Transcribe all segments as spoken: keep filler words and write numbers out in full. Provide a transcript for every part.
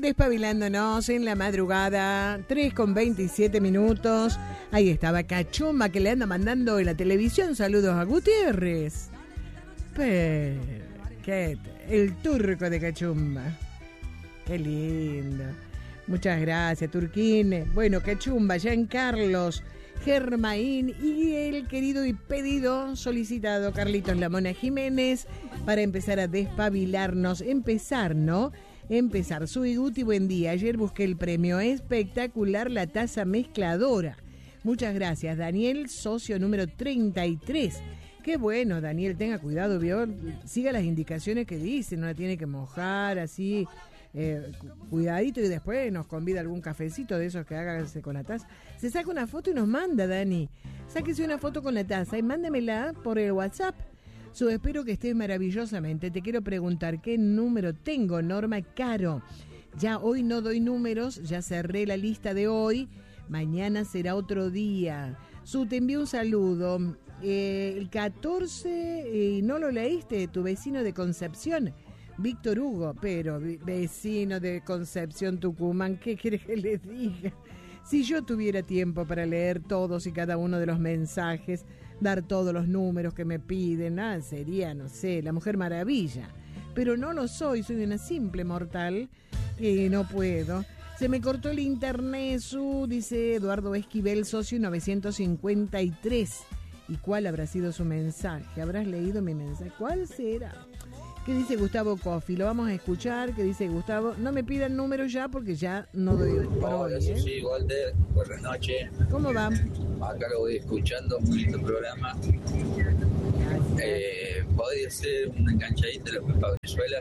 despabilándonos en la madrugada, tres con veintisiete minutos. Ahí estaba Cachumba que le anda mandando en la televisión saludos a Gutiérrez. Pero, ¿qué? El turco de Cachumba. Qué lindo. Muchas gracias, Turquín. Bueno, Cachumba, Giancarlos, Germaín y el querido y pedido solicitado Carlitos La Mona Jiménez para empezar a despabilarnos. Empezar, ¿no? Empezar. Soy Guti, buen día. Ayer busqué el premio espectacular, la taza mezcladora. Muchas gracias, Daniel, socio número treinta y tres. Qué bueno, Daniel, tenga cuidado, ¿vio? Siga las indicaciones que dicen, no la tiene que mojar así, eh, cuidadito, y después nos convida algún cafecito de esos que hágase con la taza. Se saca una foto y nos manda, Dani. Sáquese una foto con la taza y mándemela por el WhatsApp. So, espero que estés maravillosamente. Te quiero preguntar, ¿qué número tengo, Norma Caro? Ya hoy no doy números, ya cerré la lista de hoy. Mañana será otro día. Su, te envío un saludo. Eh, el catorce, y eh, no lo leíste, tu vecino de Concepción, Víctor Hugo, pero vecino de Concepción, Tucumán, ¿qué querés que le diga? Si yo tuviera tiempo para leer todos y cada uno de los mensajes, dar todos los números que me piden, ah, sería, no sé, la Mujer Maravilla. Pero no lo soy, soy una simple mortal y no puedo. Se me cortó el internet, su, dice Eduardo Esquivel, socio novecientos cincuenta y tres. ¿Y cuál habrá sido su mensaje? ¿Habrás leído mi mensaje? ¿Cuál será? ¿Qué dice Gustavo Coffi? Lo vamos a escuchar. ¿Qué dice Gustavo? No me pidan números ya porque ya no doy por hoy, Hola, ¿eh? sí, Walter. Buenas noches. ¿Cómo va? Acá lo voy escuchando, un lindo programa. Eh, ¿Podría ser una enganchadita de los Venezuela?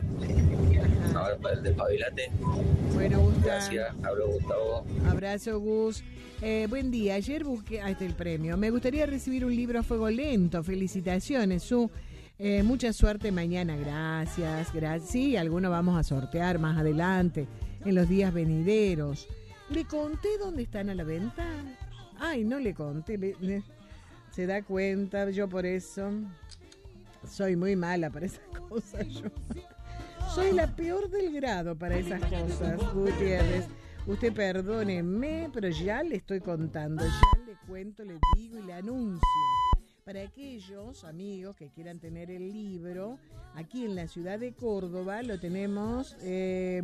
Ahora para el despabilate. Bueno, Gustavo. Gracias. Hablo Gustavo. Abrazo, Gus. Eh, buen día. Ayer busqué... Ahí está el premio. Me gustaría recibir un libro a fuego lento. Felicitaciones, Su. Eh, mucha suerte mañana. Gracias, gracias. Sí, algunos vamos a sortear más adelante, en los días venideros. ¿Le conté dónde están a la venta? Ay, no le conté. Le, le, se da cuenta, yo por eso soy muy mala para esas cosas. Yo soy la peor del grado para esas cosas, Gutiérrez. Usted perdóneme, pero ya le estoy contando, ya le cuento, le digo y le anuncio. Para aquellos amigos que quieran tener el libro, aquí en la ciudad de Córdoba lo tenemos eh,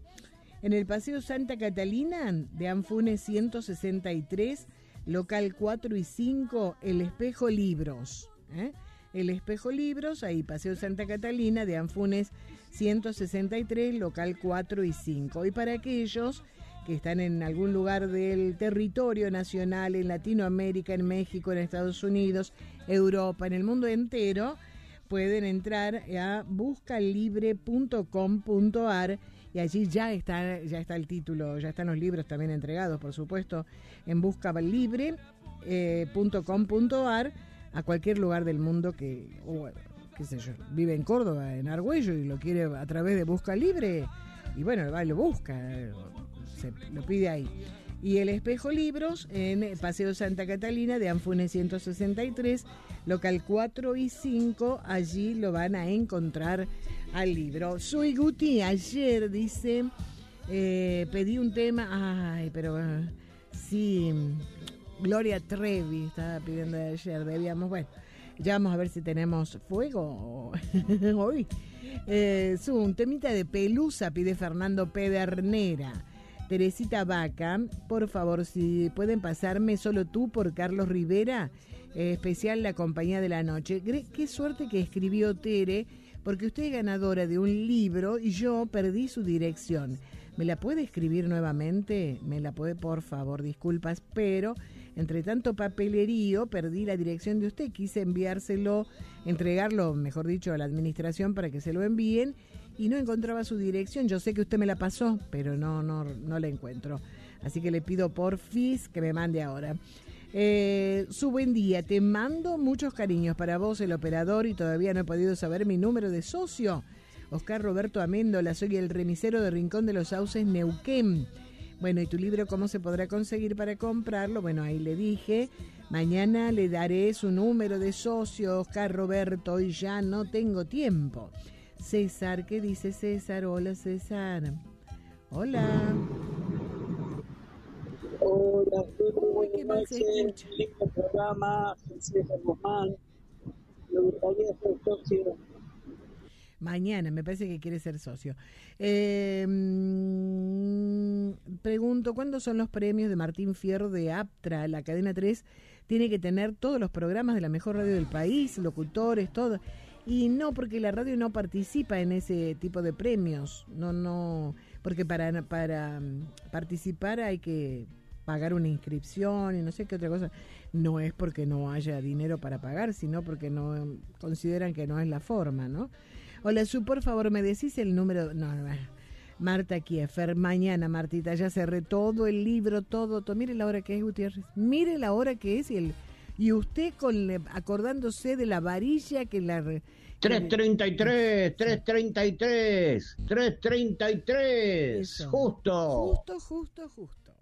en el Paseo Santa Catalina de Anfunes ciento sesenta y tres, local cuatro y cinco, El Espejo Libros. ¿eh? El Espejo Libros, ahí Paseo Santa Catalina de Anfunes ciento sesenta y tres, local cuatro y cinco. Y para aquellos que están en algún lugar del territorio nacional, en Latinoamérica, en México, en Estados Unidos, Europa, en el mundo entero, pueden entrar a buscalibre punto com punto ar y allí ya está, ya está el título, ya están los libros también entregados, por supuesto, en buscalibre punto com punto ar, a cualquier lugar del mundo que, o, qué sé yo, vive en Córdoba, en Argüello, y lo quiere a través de Busca Libre, y bueno, va y lo busca, se lo pide ahí. Y El Espejo Libros en Paseo Santa Catalina de Anfunes ciento sesenta y tres, local cuatro y cinco, allí lo van a encontrar al libro. Soy Guti, ayer dice, eh, pedí un tema, ay, pero uh, sí, Gloria Trevi estaba pidiendo de ayer, debíamos, bueno, ya vamos a ver si tenemos fuego hoy. Eh, su, un temita de Pelusa pide Fernando Pedernera. Teresita Vaca, por favor, si pueden pasarme Solo tú por Carlos Rivera, eh, especial La Compañía de la Noche. Qué suerte que escribió Tere, porque usted es ganadora de un libro y yo perdí su dirección. ¿Me la puede escribir nuevamente? ¿Me la puede, por favor? Disculpas, pero entre tanto papelerío perdí la dirección de usted. Quise enviárselo, entregarlo, mejor dicho, a la administración para que se lo envíen y no encontraba su dirección. Yo sé que usted me la pasó, pero no, no, no la encuentro. Así que le pido porfis que me mande ahora. Eh, su buen día, te mando muchos cariños para vos, el operador, y todavía no he podido saber mi número de socio. Oscar Roberto Améndola, soy el remisero de Rincón de los Sauces, Neuquén. Bueno, ¿y tu libro cómo se podrá conseguir para comprarlo? Bueno, ahí le dije, mañana le daré su número de socio, Oscar Roberto, y ya no tengo tiempo. César, ¿qué dice César? Hola, César. Hola. Hola, Uy, qué mal se escucha. lindo programa, Cecilia Guzmán. Me gustaría ser socio. Mañana, me parece que quiere ser socio. Eh, mm, pregunto, ¿cuándo son los premios de Martín Fierro de Aptra? La cadena tres tiene que tener todos los programas de la mejor radio del país, locutores, todo. Y no, porque la radio no participa en ese tipo de premios. No, no, porque para, para participar hay que pagar una inscripción y no sé qué otra cosa. No es porque no haya dinero para pagar, sino porque no consideran que no es la forma, ¿no? Hola, Su, por favor, ¿me decís el número? No, no, Marta Kiefer, mañana, Martita, ya cerré todo el libro, todo, todo. Mire la hora que es, Gutiérrez. Mire la hora que es y el y usted con acordándose de la varilla que la... tres treinta y tres, tres treinta y tres, tres treinta y tres, Eso. justo. Justo, justo, justo.